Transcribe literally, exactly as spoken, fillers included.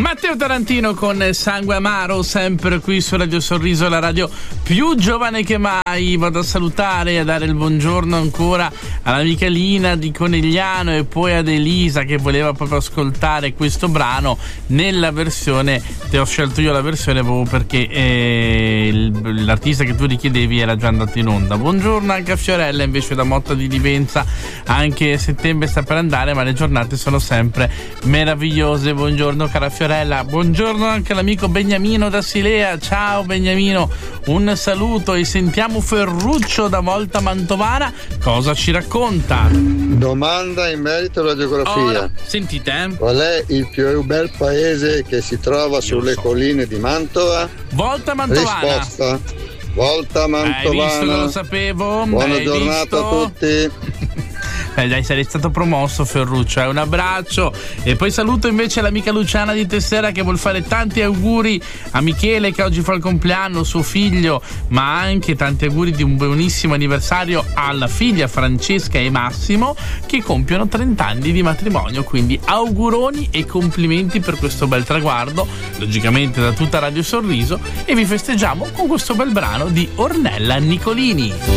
Matteo Tarantino con Sangue Amaro, sempre qui su Radio Sorriso, la radio più giovane che mai. Vado a salutare e a dare il buongiorno ancora all'amica Lina di Conegliano e poi ad Elisa che voleva proprio ascoltare questo brano nella versione, te ho scelto io la versione proprio perché eh, l'artista che tu richiedevi era già andato in onda. Buongiorno anche a Fiorella invece da Motta di Livenza, anche settembre sta per andare ma le giornate sono sempre meravigliose. Buongiorno cara Fiorella. Buongiorno anche all'amico Beniamino da Silea. Ciao Beniamino, un saluto e sentiamo Ferruccio da Volta Mantovana cosa ci racconta. Domanda in merito alla geografia. Oh, sentite eh? Qual è il più bel paese che si trova sulle so. colline di Mantova? Volta Mantovana. Risposta Volta Mantovana. Hai visto che lo sapevo? Buona Hai giornata visto? a tutti. Eh dai, sei stato promosso Ferruccio, eh? Un abbraccio. E poi saluto invece l'amica Luciana di Tessera che vuol fare tanti auguri a Michele che oggi fa il compleanno, suo figlio, ma anche tanti auguri di un buonissimo anniversario alla figlia Francesca e Massimo che compiono trenta anni di matrimonio, quindi auguroni e complimenti per questo bel traguardo, logicamente da tutta Radio Sorriso, e vi festeggiamo con questo bel brano di Ornella Nicolini.